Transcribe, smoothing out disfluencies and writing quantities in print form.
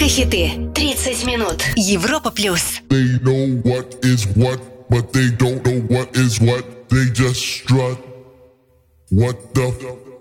Только хиты. 30 минут. Европа плюс. They know what is what, but they don't know what is what. They just strut. What the